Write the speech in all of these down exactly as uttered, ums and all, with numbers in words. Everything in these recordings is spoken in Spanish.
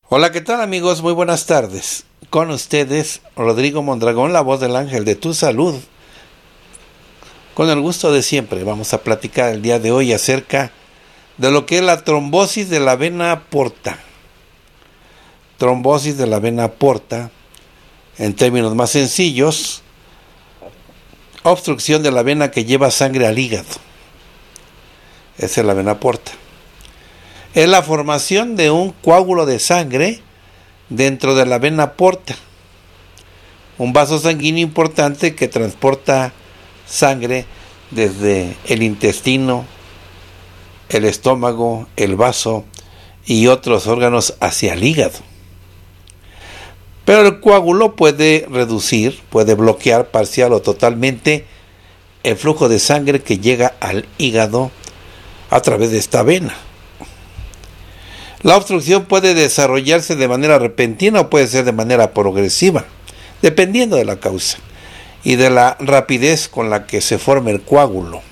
Hola, ¿qué tal amigos? Muy buenas tardes. Con ustedes, Rodrigo Mondragón, la voz del ángel de tu salud. Con el gusto de siempre, vamos a platicar el día de hoy acerca de lo que es la trombosis de la vena porta. Trombosis de la vena porta, en términos más sencillos, obstrucción de la vena que lleva sangre al hígado. Esa es la vena porta. Es la formación de un coágulo de sangre dentro de la vena porta, un vaso sanguíneo importante que transporta sangre desde el intestino, el estómago, el vaso y otros órganos hacia el hígado. Pero el coágulo puede reducir, puede bloquear parcial o totalmente el flujo de sangre que llega al hígado a través de esta vena. La obstrucción puede desarrollarse de manera repentina o puede ser de manera progresiva, dependiendo de la causa y de la rapidez con la que se forma el coágulo.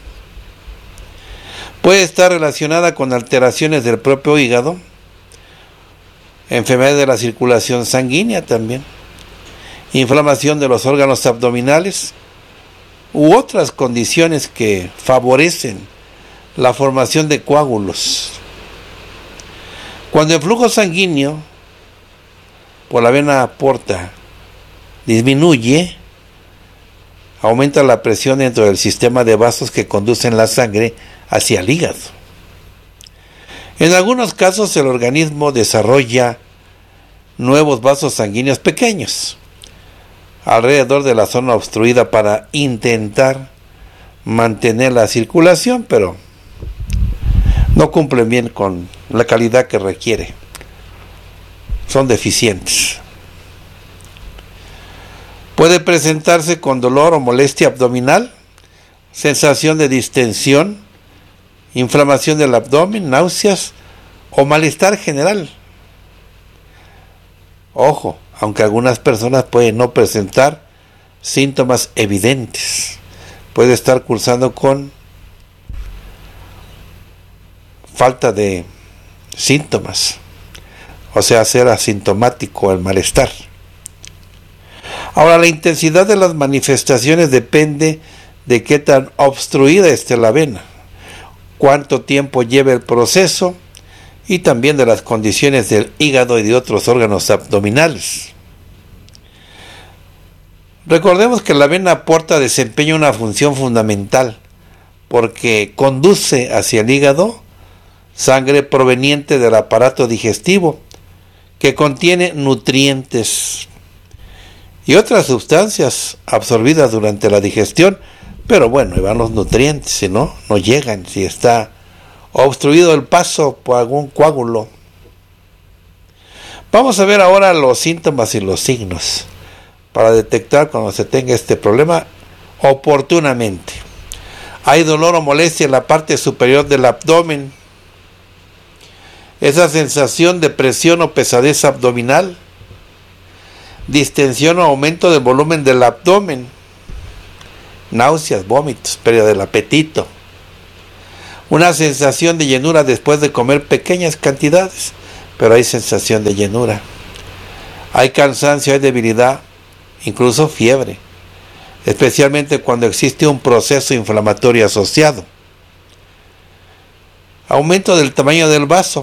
Puede estar relacionada con alteraciones del propio hígado, enfermedades de la circulación sanguínea también, inflamación de los órganos abdominales u otras condiciones que favorecen la formación de coágulos. Cuando el flujo sanguíneo por la vena porta disminuye, aumenta la presión dentro del sistema de vasos que conducen la sangre hacia el hígado. En algunos casos el organismo desarrolla nuevos vasos sanguíneos pequeños alrededor de la zona obstruida para intentar mantener la circulación, pero no cumplen bien con la calidad que requiere. Son deficientes. Puede presentarse con dolor o molestia abdominal, sensación de distensión, inflamación del abdomen, náuseas o malestar general. Ojo, aunque algunas personas pueden no presentar síntomas evidentes, puede estar cursando con falta de síntomas, o sea, ser asintomático el malestar. Ahora, la intensidad de las manifestaciones depende de qué tan obstruida esté la vena, cuánto tiempo lleve el proceso y también de las condiciones del hígado y de otros órganos abdominales. Recordemos que la vena porta desempeña una función fundamental porque conduce hacia el hígado sangre proveniente del aparato digestivo que contiene nutrientes y otras sustancias absorbidas durante la digestión, pero bueno, ahí van los nutrientes, si no, no llegan, si está obstruido el paso por algún coágulo. Vamos a ver ahora los síntomas y los signos para detectar cuando se tenga este problema oportunamente. Hay dolor o molestia en la parte superior del abdomen, esa sensación de presión o pesadez abdominal, distensión o aumento del volumen del abdomen, náuseas, vómitos, pérdida del apetito, una sensación de llenura después de comer pequeñas cantidades, pero hay sensación de llenura, hay cansancio, hay debilidad, incluso fiebre, especialmente cuando existe un proceso inflamatorio asociado, aumento del tamaño del vaso,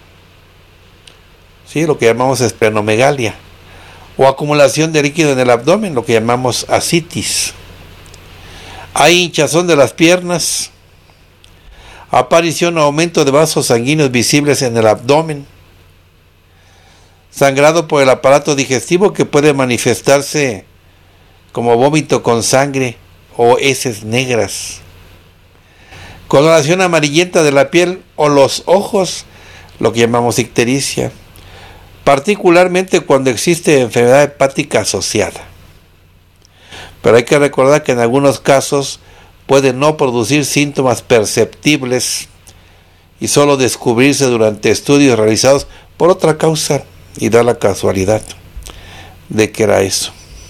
¿sí? Lo que llamamos esplenomegalia, o acumulación de líquido en el abdomen, lo que llamamos ascitis. Hay hinchazón de las piernas, aparición o aumento de vasos sanguíneos visibles en el abdomen, sangrado por el aparato digestivo que puede manifestarse como vómito con sangre o heces negras, coloración amarillenta de la piel o los ojos, lo que llamamos ictericia, particularmente cuando existe enfermedad hepática asociada. Pero hay que recordar que en algunos casos puede no producir síntomas perceptibles y solo descubrirse durante estudios realizados por otra causa y da la casualidad de que era eso.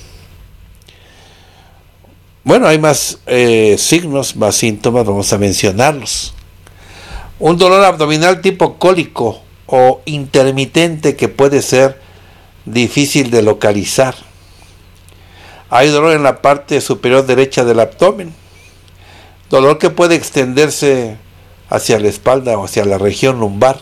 Bueno, hay más eh, signos, más síntomas, vamos a mencionarlos. Un dolor abdominal tipo cólico o intermitente que puede ser difícil de localizar. Hay dolor en la parte superior derecha del abdomen, dolor que puede extenderse hacia la espalda o hacia la región lumbar.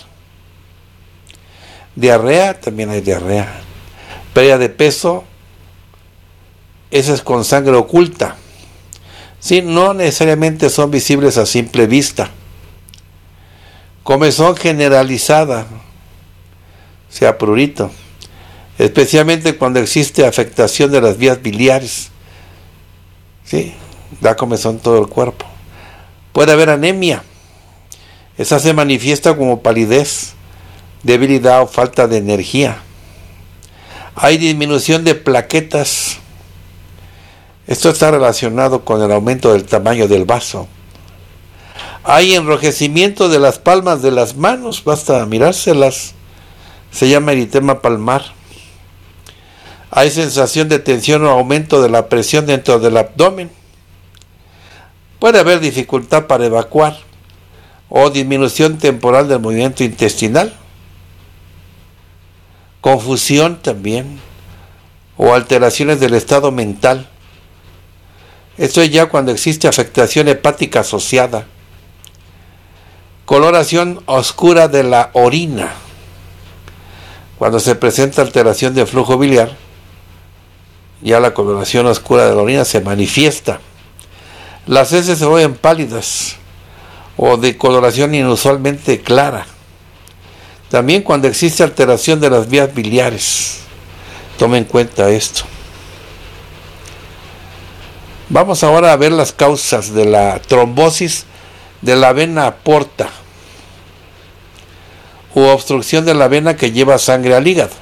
Diarrea, también hay diarrea. Pérdida de peso, esa es con sangre oculta. Sí, no necesariamente son visibles a simple vista. Comezón generalizada, sea prurito, especialmente cuando existe afectación de las vías biliares. Sí, da comezón todo el cuerpo. Puede haber anemia. Esa se manifiesta como palidez, debilidad o falta de energía. Hay disminución de plaquetas. Esto está relacionado con el aumento del tamaño del vaso. Hay enrojecimiento de las palmas de las manos, basta mirárselas. Se llama eritema palmar. Hay sensación de tensión o aumento de la presión dentro del abdomen. Puede haber dificultad para evacuar o disminución temporal del movimiento intestinal. Confusión también o alteraciones del estado mental. Esto es ya cuando existe afectación hepática asociada. Coloración oscura de la orina. Cuando se presenta alteración de flujo biliar, ya la coloración oscura de la orina se manifiesta. Las heces se vuelven pálidas o de coloración inusualmente clara. También cuando existe alteración de las vías biliares. Tome en cuenta esto. Vamos ahora a ver las causas de la trombosis de la vena porta u obstrucción de la vena que lleva sangre al hígado.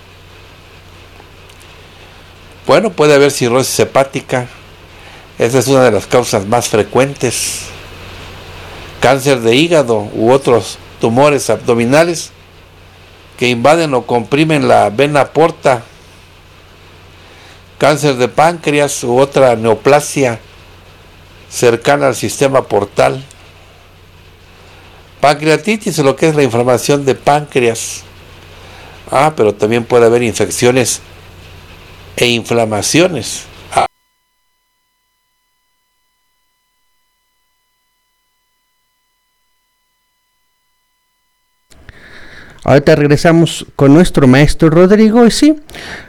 Bueno, puede haber cirrosis hepática. Esa es una de las causas más frecuentes. Cáncer de hígado u otros tumores abdominales que invaden o comprimen la vena porta. Cáncer de páncreas u otra neoplasia cercana al sistema portal. Pancreatitis, lo que es la inflamación de páncreas. Ah, pero también puede haber infecciones e inflamaciones. Ah. Ahorita regresamos con nuestro maestro Rodrigo y sí,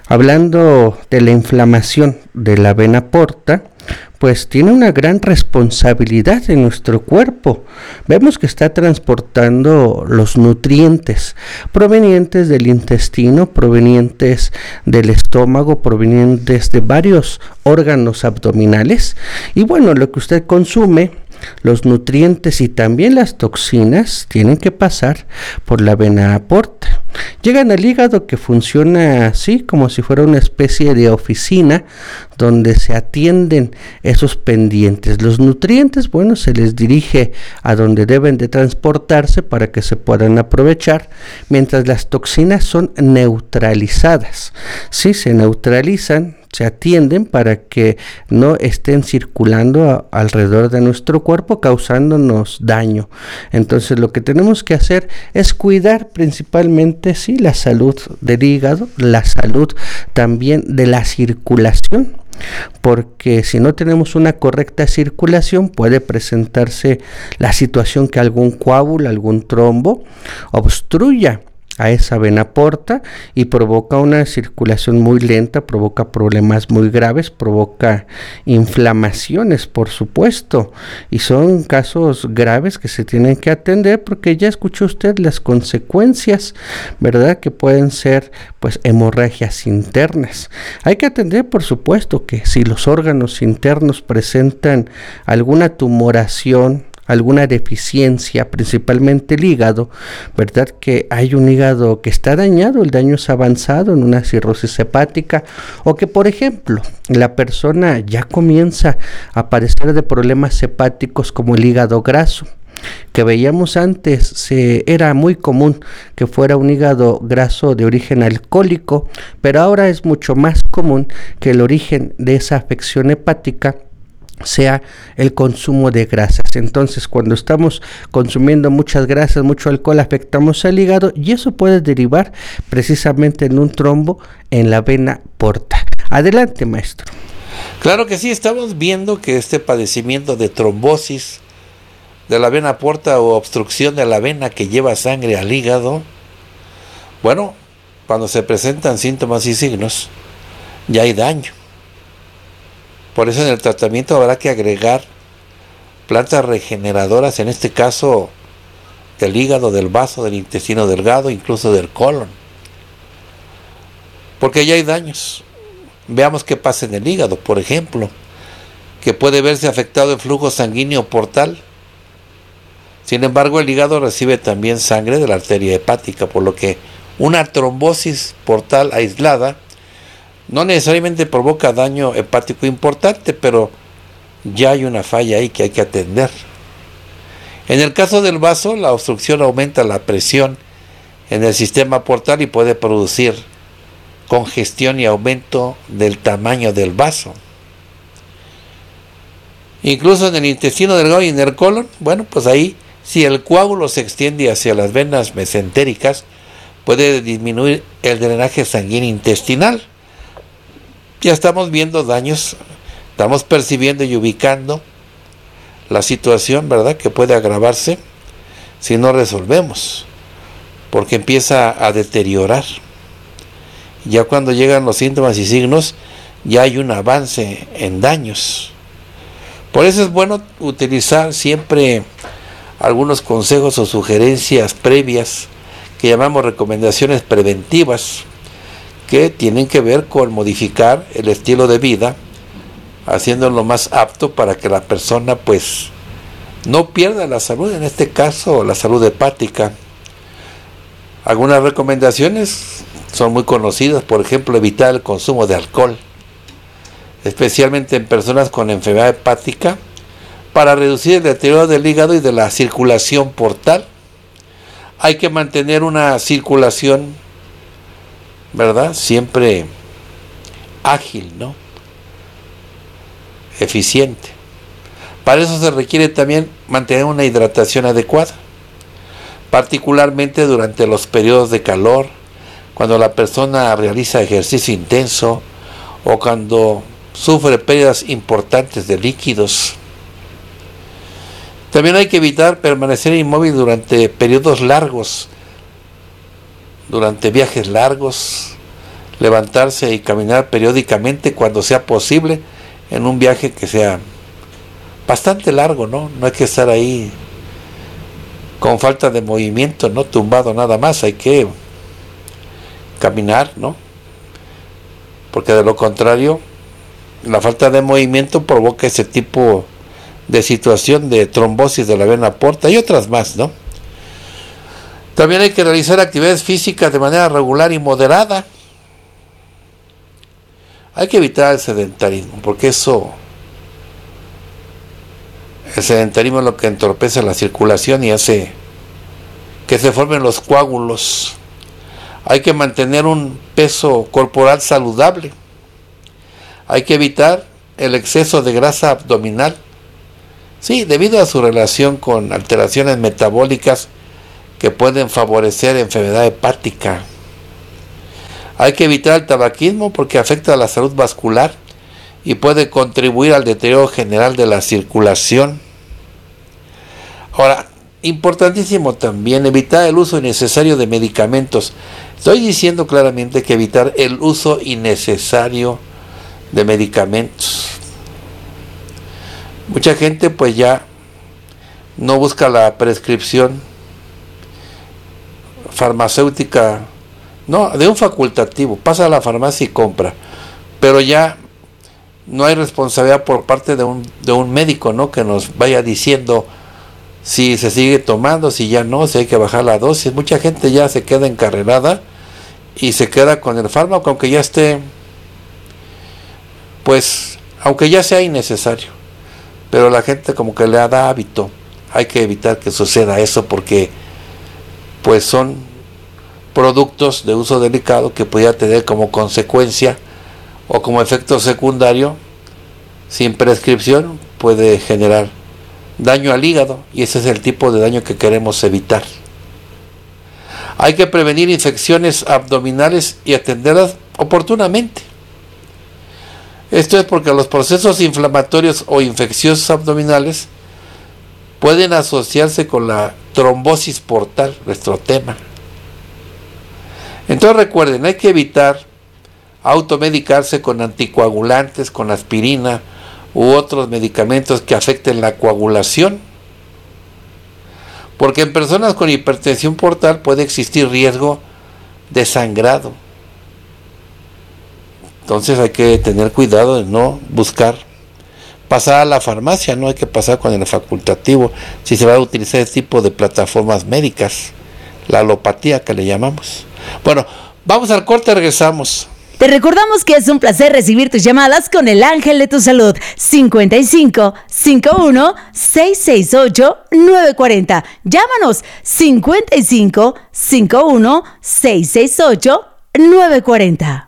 hablando de la inflamación de la vena porta, pues tiene una gran responsabilidad en nuestro cuerpo. Vemos que está transportando los nutrientes provenientes del intestino, provenientes del estómago, provenientes de varios órganos abdominales. Y bueno, lo que usted consume, los nutrientes y también las toxinas tienen que pasar por la vena porta. Llegan al hígado, que funciona así como si fuera una especie de oficina donde se atienden esos pendientes. Los nutrientes, bueno, se les dirige a donde deben de transportarse para que se puedan aprovechar, mientras las toxinas son neutralizadas. Sí, se neutralizan, se atienden para que no estén circulando a, alrededor de nuestro cuerpo causándonos daño. Entonces lo que tenemos que hacer es cuidar principalmente sí la salud del hígado, la salud también de la circulación, porque si no tenemos una correcta circulación puede presentarse la situación que algún coágulo, algún trombo obstruya a esa vena porta y provoca una circulación muy lenta, provoca problemas muy graves, provoca inflamaciones, por supuesto, y son casos graves que se tienen que atender, porque ya escuchó usted las consecuencias, ¿verdad? Que pueden ser pues hemorragias internas. Hay que atender, por supuesto, que si los órganos internos presentan alguna tumoración, alguna deficiencia, principalmente el hígado, ¿verdad? Que hay un hígado que está dañado, el daño es avanzado en una cirrosis hepática, o que, por ejemplo, la persona ya comienza a padecer de problemas hepáticos como el hígado graso, que veíamos antes, se, era muy común que fuera un hígado graso de origen alcohólico, pero ahora es mucho más común que el origen de esa afección hepática sea el consumo de grasas. Entonces, cuando estamos consumiendo muchas grasas, mucho alcohol, afectamos al hígado y eso puede derivar precisamente en un trombo en la vena porta. Adelante, maestro. Claro que sí, estamos viendo que este padecimiento de trombosis de la vena porta o obstrucción de la vena que lleva sangre al hígado, bueno, cuando se presentan síntomas y signos, ya hay daño. Por eso en el tratamiento habrá que agregar plantas regeneradoras, en este caso del hígado, del vaso, del intestino delgado, incluso del colon. Porque ya hay daños. Veamos qué pasa en el hígado, por ejemplo, que puede verse afectado el flujo sanguíneo portal. Sin embargo, el hígado recibe también sangre de la arteria hepática, por lo que una trombosis portal aislada no necesariamente provoca daño hepático importante, pero ya hay una falla ahí que hay que atender. En el caso del vaso, la obstrucción aumenta la presión en el sistema portal y puede producir congestión y aumento del tamaño del vaso. Incluso en el intestino delgado y en el colon, bueno, pues ahí, si el coágulo se extiende hacia las venas mesentéricas, puede disminuir el drenaje sanguíneo intestinal. Ya estamos viendo daños, estamos percibiendo y ubicando la situación, ¿verdad?, que puede agravarse si no resolvemos, porque empieza a deteriorar. Ya cuando llegan los síntomas y signos, ya hay un avance en daños. Por eso es bueno utilizar siempre algunos consejos o sugerencias previas que llamamos recomendaciones preventivas, que tienen que ver con modificar el estilo de vida, haciéndolo más apto para que la persona pues no pierda la salud, en este caso la salud hepática. Algunas recomendaciones son muy conocidas, por ejemplo, evitar el consumo de alcohol, especialmente en personas con enfermedad hepática, para reducir el deterioro del hígado y de la circulación portal. Hay que mantener una circulación, ¿verdad?, siempre ágil, ¿no?, eficiente. Para eso se requiere también mantener una hidratación adecuada, particularmente durante los periodos de calor, cuando la persona realiza ejercicio intenso o cuando sufre pérdidas importantes de líquidos. También hay que evitar permanecer inmóvil durante periodos largos, durante viajes largos, levantarse y caminar periódicamente cuando sea posible en un viaje que sea bastante largo, ¿no? No hay que estar ahí con falta de movimiento, no tumbado nada más, hay que caminar, ¿no? Porque de lo contrario, la falta de movimiento provoca ese tipo de situación de trombosis de la vena porta y otras más, ¿no? También hay que realizar actividades físicas de manera regular y moderada. Hay que evitar el sedentarismo, porque eso, el sedentarismo es lo que entorpece la circulación y hace que se formen los coágulos. Hay que mantener un peso corporal saludable. Hay que evitar el exceso de grasa abdominal. Sí, debido a su relación con alteraciones metabólicas que pueden favorecer enfermedad hepática. Hay que evitar el tabaquismo porque afecta a la salud vascular y puede contribuir al deterioro general de la circulación. Ahora, importantísimo también evitar el uso innecesario de medicamentos. Estoy diciendo claramente que evitar el uso innecesario de medicamentos. Mucha gente pues ya no busca la prescripción farmacéutica, no, de un facultativo, pasa a la farmacia y compra, pero ya no hay responsabilidad por parte de un, de un médico, ¿no?, que nos vaya diciendo si se sigue tomando, si ya no, si hay que bajar la dosis. Mucha gente ya se queda encarrerada y se queda con el fármaco, aunque ya esté, pues, aunque ya sea innecesario, pero la gente como que le da hábito. Hay que evitar que suceda eso porque pues son productos de uso delicado que pudiera tener como consecuencia o como efecto secundario, sin prescripción, puede generar daño al hígado, y ese es el tipo de daño que queremos evitar. Hay que prevenir infecciones abdominales y atenderlas oportunamente. Esto es porque los procesos inflamatorios o infecciosos abdominales pueden asociarse con la trombosis portal, nuestro tema. Entonces recuerden, hay que evitar automedicarse con anticoagulantes, con aspirina u otros medicamentos que afecten la coagulación, porque en personas con hipertensión portal puede existir riesgo de sangrado. Entonces hay que tener cuidado de no buscar pasar a la farmacia, no hay que pasar con el facultativo si se va a utilizar este tipo de plataformas médicas, la alopatía que le llamamos. Bueno, vamos al corte, regresamos. Te recordamos que es un placer recibir tus llamadas con el ángel de tu salud, cincuenta y cinco, cincuenta y uno, seiscientos sesenta y ocho, novecientos cuarenta. Llámanos cincuenta y cinco, cincuenta y uno, seiscientos sesenta y ocho, novecientos cuarenta.